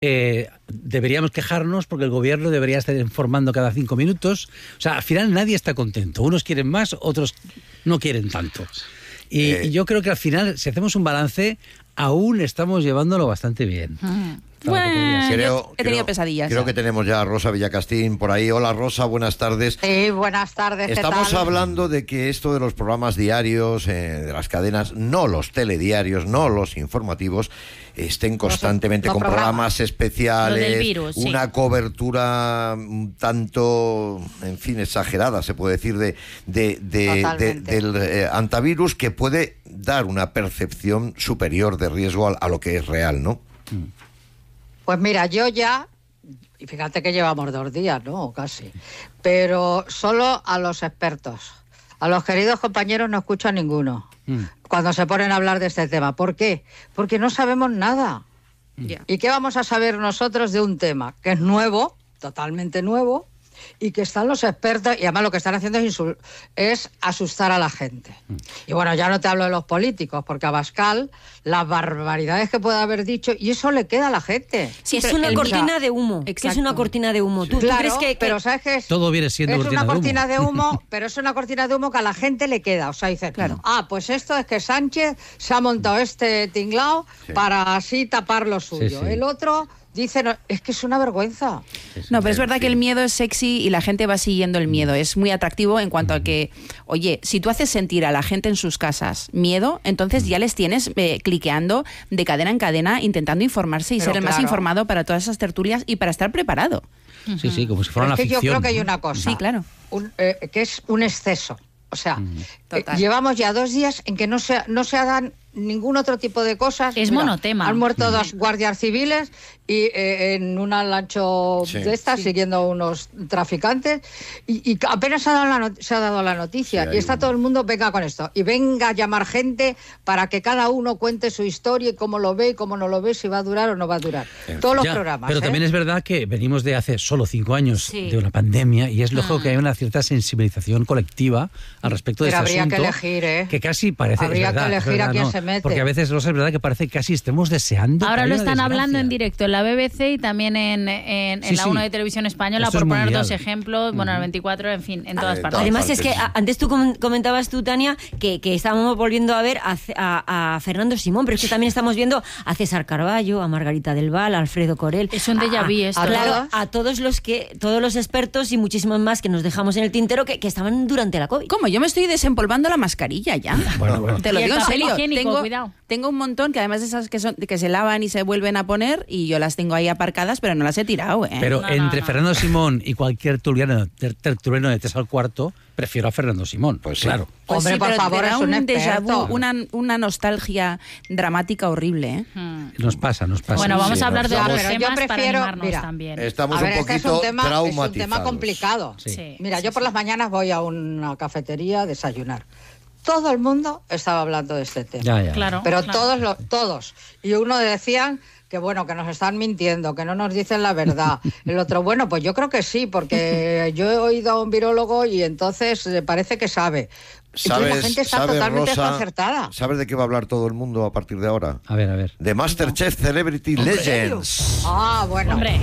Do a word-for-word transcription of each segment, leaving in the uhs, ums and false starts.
Eh, deberíamos quejarnos porque el gobierno debería estar informando cada cinco minutos. O sea, al final nadie está contento. Unos quieren más, otros no quieren tanto. Y, eh, y yo creo que al final, si hacemos un balance, aún estamos llevándolo bastante bien. Ah. Bueno, creo, he tenido creo, pesadillas. Creo ya. que tenemos ya a Rosa Villacastín por ahí. Hola, Rosa, buenas tardes. Sí, buenas tardes. ¿qué Estamos tal? hablando de que esto de los programas diarios, eh, de las cadenas, no los telediarios, no los informativos, estén constantemente los, los con programas, programas especiales, virus, una sí. cobertura un tanto, en fin, exagerada, se puede decir, de, de, de, de del eh, antivirus, que puede dar una percepción superior de riesgo a, a lo que es real, ¿no? Mm. Pues mira, yo ya, y fíjate que llevamos dos días, ¿no? Casi, pero solo a los expertos. A los queridos compañeros no escucho a ninguno mm. cuando se ponen a hablar de este tema. ¿Por qué? Porque no sabemos nada. Yeah. ¿Y qué vamos a saber nosotros de un tema que es nuevo, totalmente nuevo, y que están los expertos, y además lo que están haciendo es, insul- es asustar a la gente? Mm. Y bueno, ya no te hablo de los políticos, porque a Abascal, las barbaridades que puede haber dicho, y eso le queda a la gente. Sí, es una cortina de humo. ¿Qué es una cortina de humo? Sí. ¿Tú, claro, ¿tú crees que, que pero sabes que es, todo viene siendo es cortina una cortina de de humo, de humo pero es una cortina de humo que a la gente le queda. O sea, dice, claro. ah, pues esto es que Sánchez se ha montado este tinglao sí. para así tapar lo suyo. Sí, sí. El otro dice, no, es que es una vergüenza. No, pero es verdad que el miedo es sexy y la gente va siguiendo el miedo. Es muy atractivo en cuanto a que, oye, si tú haces sentir a la gente en sus casas miedo, entonces ya les tienes eh, cliqueando de cadena en cadena, intentando informarse y pero ser el claro. más informado para todas esas tertulias y para estar preparado. Sí, sí, como si fuera pero una es que ficción. Yo creo que hay una cosa. Sí, claro. Un, eh, que es un exceso. O sea, mm. eh, llevamos ya dos días en que no se, no se hagan ningún otro tipo de cosas. Es Mira, monotema. Han muerto mm. dos guardias civiles y eh, en una lancho sí. de estas sí. siguiendo a unos traficantes y, y apenas se ha dado la, not- se ha dado la noticia sí, y está un... todo el mundo, venga con esto y venga a llamar gente para que cada uno cuente su historia y cómo lo ve y cómo no lo ve, si va a durar o no va a durar. En Todos los ya, programas. Pero ¿eh? también es verdad que venimos de hace solo cinco años sí. de una pandemia y es lógico ah. que hay una cierta sensibilización colectiva al respecto pero de este asunto. Que elegir, ¿eh? Que casi parece habría es verdad, que elegir verdad, a quién no, se mete. Porque a veces no es verdad que parece que casi estemos deseando. Ahora lo están desgracia. hablando en directo en la B B C y también en, en, sí, en la sí. uno de Televisión Española, Esto por poner mundial. dos ejemplos, uh-huh. bueno, el veinticuatro, en fin, en todas eh, partes. Además partes. es que a, antes tú comentabas tú, Tania, que, que estábamos volviendo a ver a, a, a Fernando Simón, pero es que también estamos viendo a César Carballo, a Margarita del Val, a Alfredo Corel. Es un déjà vu esto. A, claro, a todos los que todos los expertos y muchísimos más que nos dejamos en el tintero que, que estaban durante la COVID. ¿Cómo? Yo me estoy desempolvando la mascarilla ya. Bueno, bueno. Te lo y digo en serio. Higiénico, tengo, cuidado. tengo un montón que además de esas que son que se lavan y se vuelven a poner y yo las tengo ahí aparcadas, pero no las he tirado, ¿eh? Pero no, entre no, no. Fernando Simón y cualquier tertuliano, ter, tertuliano de tres al cuarto, prefiero a Fernando Simón. Pues sí. Claro. Pues Hombre, sí, por pero favor, te da es un un déjà experto. vu, una, una nostalgia dramática horrible, ¿eh? Hmm. Nos pasa, nos pasa. Bueno, vamos Sí, a hablar de no, otros pero yo temas para prefiero- animarnos mira, también. Estamos A ver, un este es poquito un tema, es un traumatizados. tema complicado. Sí. Sí, Mira, sí, yo por sí. las mañanas voy a una cafetería a desayunar. Todo el mundo estaba hablando de este tema. Ya, ya. Claro. Pero claro. todos, lo, todos. Y uno decían que bueno, que nos están mintiendo, que no nos dicen la verdad. El otro, bueno, pues yo creo que sí, porque yo he oído a un virólogo y entonces eh, parece que sabe. ¿Sabes, y la gente está sabes, totalmente Rosa, desconcertada. ¿Sabes de qué va a hablar todo el mundo a partir de ahora? A ver, a ver. De Masterchef Celebrity Legends. Ah, bueno. Hombre.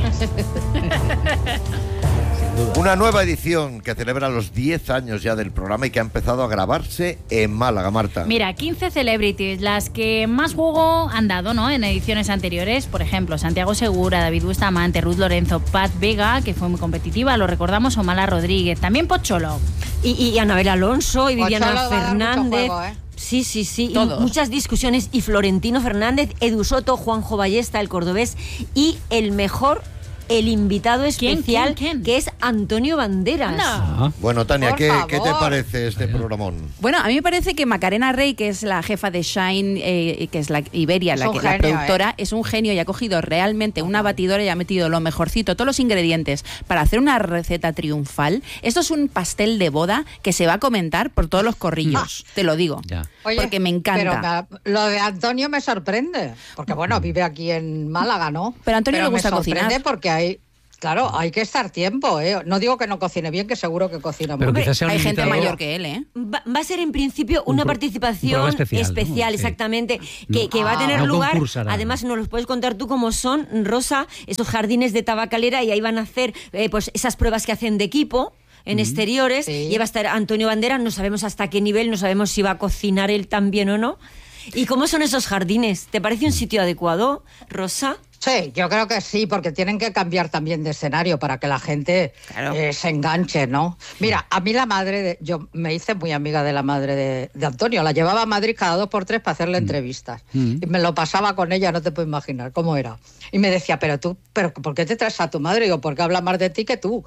Una nueva edición que celebra los diez años ya del programa y que ha empezado a grabarse en Málaga, Marta. Mira, quince celebrities, las que más juego han dado, ¿no? En ediciones anteriores, por ejemplo, Santiago Segura, David Bustamante, Ruth Lorenzo, Pat Vega, que fue muy competitiva, lo recordamos, Omala Rodríguez, también Pocholo. Y, y Anabel Alonso y Viviana Pocholo va a dar mucho Fernández. juego, ¿eh? Sí, sí, sí. Todos. Y muchas discusiones. Y Florentino Fernández, Edu Soto, Juanjo Ballesta, el cordobés. Y el mejor, el invitado ¿Quién, especial, quién, quién? que es Antonio Banderas. Anda. Bueno, Tania, Por ¿qué, favor. ¿qué te parece este programón? Bueno, a mí me parece que Macarena Rey, que es la jefa de Shine, eh, que es la Iberia, Es la, un que, la genio, productora, es un genio y ha cogido realmente una batidora y ha metido lo mejorcito, todos los ingredientes para hacer una receta triunfal. Esto es un pastel de boda que se va a comentar por todos los corrillos, te lo digo, Ya. Oye, porque me encanta. Pero me- lo de Antonio me sorprende, porque bueno, vive aquí en Málaga, ¿no? Pero a Antonio le me gusta sorprende cocinar. porque hay... Claro, hay que estar tiempo, ¿eh? No digo que no cocine bien, que seguro que cocina muy Pero bien. quizás sea un Hay gente invitado- mayor que él, ¿eh? Va, va a ser en principio Un una pro- participación un programa especial, especial, ¿no? Sí. exactamente, No. que, que va a tener Ah, no lugar. concursará. Además, nos los puedes contar tú cómo son, Rosa, esos jardines de Tabacalera, y ahí van a hacer eh, pues esas pruebas que hacen de equipo en exteriores. Sí. Y va a estar Antonio Banderas, no sabemos hasta qué nivel, no sabemos si va a cocinar él también o no. ¿Y cómo son esos jardines? ¿Te parece un sitio adecuado, Rosa? Sí, yo creo que sí, porque tienen que cambiar también de escenario para que la gente Claro. eh, se enganche, ¿no? Mira, a mí la madre, de, yo me hice muy amiga de la madre de, de Antonio, la llevaba a Madrid cada dos por tres para hacerle entrevistas. Y me lo pasaba con ella, no te puedes imaginar cómo era. Y me decía, pero tú, pero ¿por qué te traes a tu madre? Y digo, porque habla más de ti que tú.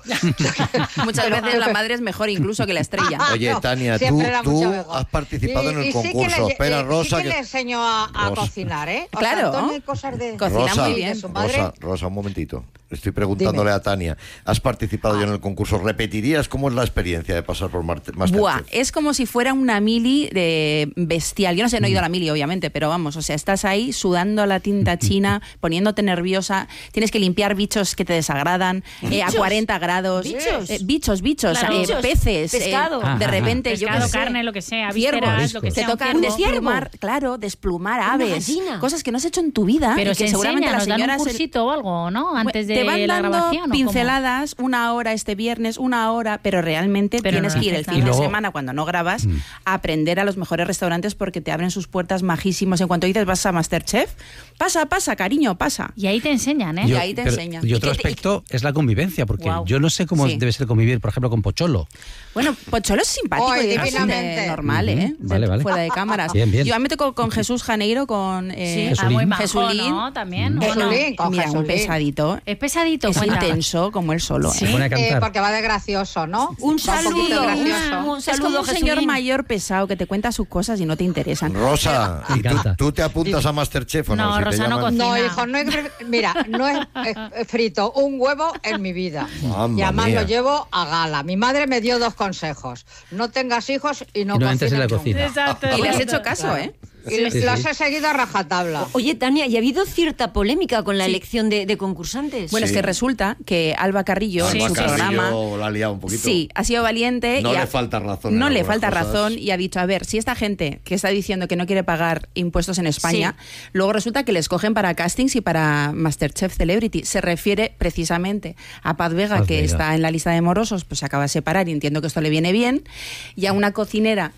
Muchas Pero- veces la madre es mejor incluso que la estrella. Oye, No, Tania, tú, siempre era tú mucho mejor. has participado Y- en el y sí que concurso. le- Espera, eh, Rosa. Sí que que- le enseñó a, a Rosa. cocinar, ¿eh? O sea, Claro. Antonio, hay cosas de... Cocina Rosa, muy bien. de su madre. Rosa, Rosa, un momentito. Estoy preguntándole Dime. a Tania. ¿Has participado ya en el concurso? ¿Repetirías cómo es la experiencia de pasar por Marte- Masterchef? Buah, es como si fuera una mili de bestial. Yo no sé, no he ido a la mili, obviamente, pero vamos, o sea, estás ahí sudando la tinta china, poniéndote nerviosa, tienes que limpiar bichos que te desagradan eh, a ¿Bichos? cuarenta grados. ¿Bichos? Eh, bichos, bichos, Claro. eh, Bichos. peces, eh, Pescado. de Ajá. repente, yo Pescado, qué sé. carne, lo que sea, Ciervos. vísceras, lo que Te sea. un toca ciervo. desplumar, claro, desplumar Una aves, gallina. cosas que no has hecho en tu vida. Pero y que se seguramente enseña, las nos dan un señoras... cursito o algo, ¿no? Antes de te van la dando grabación. ¿o cómo? pinceladas, una hora este viernes, una hora, pero realmente Pero tienes no que ir el haces fin nada. de Y luego- semana cuando no grabas a aprender a los mejores restaurantes porque te abren sus puertas majísimos. En cuanto dices vas a Masterchef, pasa, pasa, cariño, pasa. Y ahí te enseñan, ¿eh? Y ahí te pero- enseñan. Y otro Y que- y- aspecto es la convivencia, porque Guau. yo no sé cómo Sí. debe ser convivir, por ejemplo, con Pocholo. Bueno, Pocholo es simpático Ay, y es divinamente. normal, ¿eh? Ujú, vale, vale. Fuera de cámaras. Bien, bien. Yo me toco con Jesús Janeiro, con eh, Ah, muy Jesulín. majo, Jesulín. ¿no? También. ¿o no? Jesulín, con Mira, un Jesulín. pesadito. Es pesadito, Es cuenta. intenso como él solo. Sí. ¿eh? Se pone a Eh, cantar. porque va de gracioso, ¿no? Un Va saludo, poquito un, gracioso. un Es saludo, como un señor Jesulín. mayor pesado que te cuenta sus cosas y no te interesan. Rosa, Me ¿y tú, encanta. tú te apuntas a Masterchef o no? No, Si te Rosa no llaman- cocina. No, hijo, no he, mira, no he, he- he frito un huevo en mi vida. Mamma Y además mía. lo llevo a gala. Mi madre me dio dos consejos. No tengas hijos y no, Y no entres en la cocines cocina. nunca. Exacto. Y le has exacto. hecho caso, ¿eh? Y le- Sí, los sí. he seguido a rajatabla. Oye, Tania, ¿y ha habido cierta polémica con la elección de, de concursantes? Bueno, Sí. es que resulta que Alba Carrillo, Alba en su Carrillo programa... la ha liado un poquito. Sí, ha sido valiente. No y le ha- falta razón en No le algunas falta cosas. razón y ha dicho, a ver, si esta gente que está diciendo que no quiere pagar impuestos en España, luego resulta que les cogen para castings y para Masterchef Celebrity. Se refiere precisamente a Paz Vega, Paz que Vega. está en la lista de morosos, pues se acaba de separar y entiendo que esto le viene bien, y a una cocinera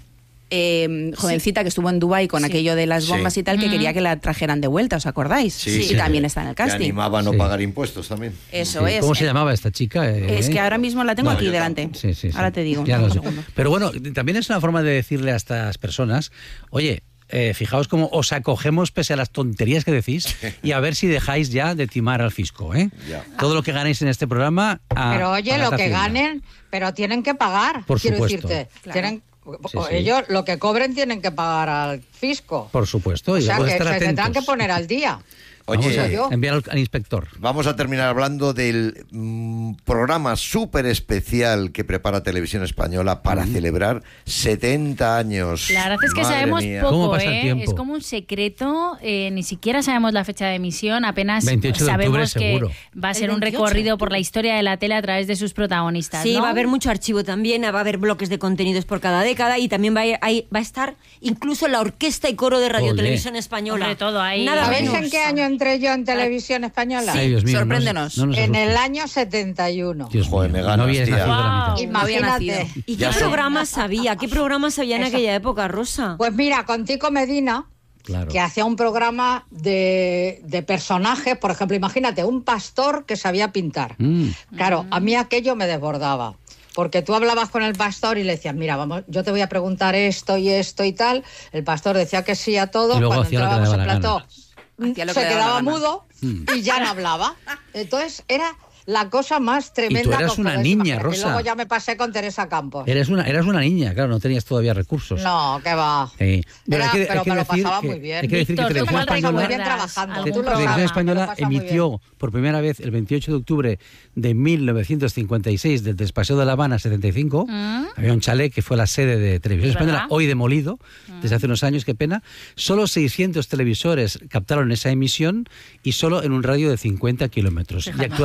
eh, jovencita que estuvo en Dubái con Sí. aquello de las Sí. bombas y tal, que quería que la trajeran de vuelta, ¿os acordáis? Sí, y sí. también está en el Que casting. animaba a no Sí. pagar impuestos también. Eso Sí. es. ¿Cómo se Eh, llamaba esta chica? Eh, Es que eh? ahora mismo la tengo No, aquí yo delante. Sí, sí, sí. Ahora te digo. Ya un lo sé. segundo. Pero bueno, también es una forma de decirle a estas personas, oye, eh, fijaos cómo os acogemos pese a las tonterías que decís y a ver si dejáis ya de timar al fisco, ¿eh? Ya. Todo lo que ganéis en este programa... a- Pero oye, a lo la que Hacienda. ganen, pero tienen que pagar. Por quiero supuesto. decirte. Claro. Tienen, Sí, o sí. Ellos lo que cobren tienen que pagar al fisco. Por supuesto. O y sea vamos a que estar se tendrán atentos. que poner al día. Vamos Oye, a yo. enviar al, al inspector. vamos a terminar hablando del mm, programa súper especial que prepara Televisión Española para celebrar setenta años. La verdad es que Madre sabemos mía. ¿Cómo poco, pasa el ¿eh? tiempo? Es como un secreto, eh, ni siquiera sabemos la fecha de emisión, apenas veintiocho de octubre sabemos que seguro. va a ser El un veintiocho. recorrido por la historia de la tele a través de sus protagonistas. Sí, ¿no? va a haber mucho archivo también, va a haber bloques de contenidos por cada década y también va a, ahí va a estar incluso la orquesta y coro de Radio Olé. Televisión Española. Hombre, todo ahí. Nada ¿Sabéis menos. en qué año entré yo en Televisión Española? Ay, Dios mío, no nos- sorpréndenos. no nos En el asustes. año setenta y uno. Dios Joder, mío, me ganas, no habías tía. nacido la Wow. mitad. No había Imagínate. nacido. ¿Y qué Ya sé. programas había? ¿Qué programas había en Eso. aquella época, Rosa? Pues mira, con Tico Medina, Claro. que hacía un programa de, de personajes, por ejemplo, imagínate, un pastor que sabía pintar. Mm. Claro, a mí aquello me desbordaba. Porque tú hablabas con el pastor y le decías, mira, vamos, yo te voy a preguntar esto y esto y tal. El pastor decía que sí a todo. Y luego Cuando hacía lo que le entrábamos daba al la plató, Hacía lo que se le daba quedaba la gana. mudo y ya no hablaba. Entonces era la cosa más tremenda. Y tú eras que os una podéis niña, imaginar. Rosa. Y luego ya me pasé con Teresa Campos. Eres una, eras una niña, claro, no tenías todavía recursos. No, que va. Sí. Era- hay que- pero hay que me lo decir pasaba que- muy bien. Hay que decir que Víctor, ¿tú Televisión cuál Española muy Española, bien trabajando. algún Tú lo Televisión programa? sabes, Española me lo pasa muy emitió bien. por primera vez el veintiocho de octubre de mil novecientos cincuenta y seis del Despaseo de La Habana setenta y cinco. Mm. Había un chalet que fue la sede de Televisión Es Española, verdad. hoy demolido, desde hace unos años, qué pena. Solo seiscientos televisores captaron esa emisión y solo en un radio de cincuenta kilómetros. Y Fíjate. actuaron los Y en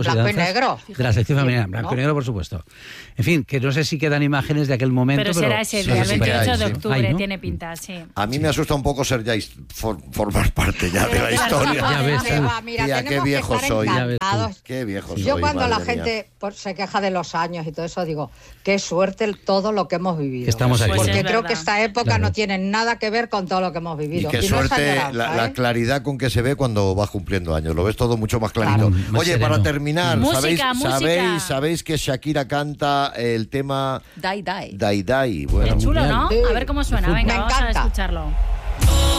Juegos blanco y y Danzas. negro. De la sección femenina, blanco ¿no? y negro, por supuesto. En fin, que no sé si quedan imágenes de aquel momento, Pero pero... será ese sí, día, el sí, veintiocho hay, de sí. octubre, Hay, ¿no? tiene pinta, sí. A mí me asusta un poco ser ya his- for- formar parte ya de la Claro, historia. Ya ves, ¿Dónde va? Mira, Tía, qué tenemos que viejo estar soy. Ya ves tú. encantados. Qué viejo Yo soy, cuando la madre mía. gente por- se queja de los años y todo eso, digo, qué suerte el- todo lo que hemos vivido. Estamos aquí. Pues Porque es creo verdad. que esta época Claro. no tiene nada que ver con todo lo que hemos Y vivido. qué no es suerte añoranza, la, la ¿eh? claridad con que se ve cuando vas cumpliendo años. Lo ves todo mucho más clarito. Claro, más Oye, sereno. para terminar, Música, ¿sabéis, música. sabéis, sabéis que Shakira canta el tema Die, die. Dai Dai? Bueno, Qué chulo, ¿no? Sí. A ver cómo suena. Venga, Me vamos a encanta. escucharlo.